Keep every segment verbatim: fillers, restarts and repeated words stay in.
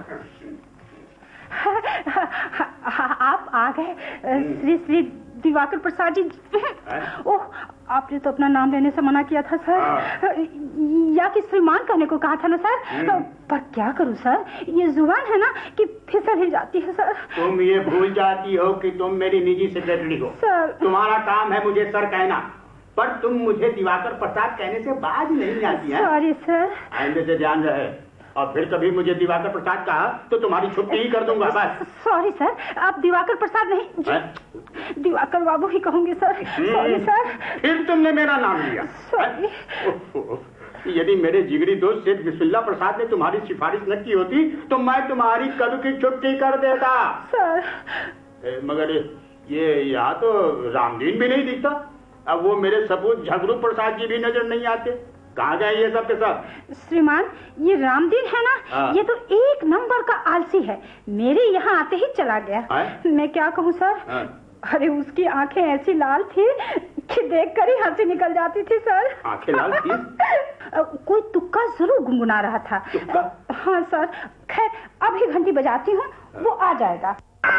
आप आ गए श्री श्री दिवाकर प्रसाद जी। ओह, आपने तो अपना नाम लेने से मना किया था सर, या कि श्रीमान कहने को कहा था ना सर। पर क्या करूं सर, ये जुबान है ना कि फिसल ही जाती है सर। तुम ये भूल जाती हो कि तुम मेरी निजी सेक्रेटरी हो सर। तुम्हारा काम है मुझे सर कहना, पर तुम मुझे दिवाकर प्रसाद कहने से बाज नहीं आती है। Sorry sir. आइंदे से ध्यान रहे, और फिर कभी मुझे दिवाकर प्रसाद कहा तो तुम्हारी छुट्टी ही कर दूंगा बस। सॉरी सर, आप दिवाकर प्रसाद नहीं, दिवाकर बाबू ही कहूंगी सर। Sorry sir. फिर तुमने मेरा नाम लिया। सॉरी। यदि मेरे जिगरी दोस्त सेठ बिस्मिल्लाह प्रसाद ने तुम्हारी सिफारिश न की होती तो मैं तुम्हारी कल की छुट्टी कर देता सर। ए, मगर ये यहाँ तो रामदीन भी नहीं दिखता। अब वो मेरे सपूत झगड़ू प्रसाद जी भी नजर नहीं आते। कहाँ गए ये सब के सब? श्रीमान, ये रामदीन है ना, हाँ। ये तो एक नंबर का आलसी है। मेरे यहाँ आते ही चला गया। है? मैं क्या कहूँ सर। हाँ। अरे उसकी आंखें ऐसी लाल थी कि देखकर ही हंसी निकल जाती थी सर। आंखें लाल थी? कोई तुक्का जरूर गुनगुना रहा था। तुक्का? हाँ सर। खैर अभी घंटी बजाती हूँ, वो आ जाएगा।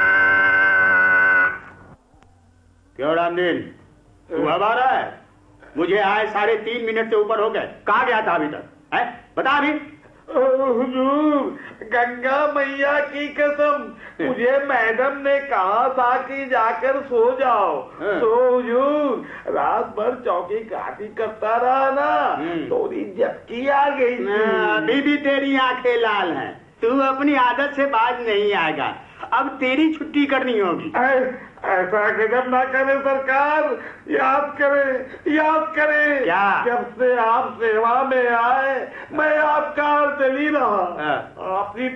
क्यों रामदीन, तू अब आ रहा है? मुझे आए साढ़े तीन मिनट से ऊपर हो गए। कहाँ गया था अभी तक? है बता अभी। हुजूर, गंगा मैया की कसम, मुझे मैडम ने कहा था कि जाकर सो जाओ। तो हुजूर रात भर चौकी काटी करता रहा ना, थोड़ी झपकी आ गई थी। अभी भी तेरी आंखें लाल हैं, तू अपनी आदत से बाज नहीं आएगा। अब तेरी छुट्टी करनी होगी। ऐसा गजब ना करे सरकार, याद करे याद करे। क्या? जब से आप सेवा में आए मैं आपका अर्थ चली रहा, अपनी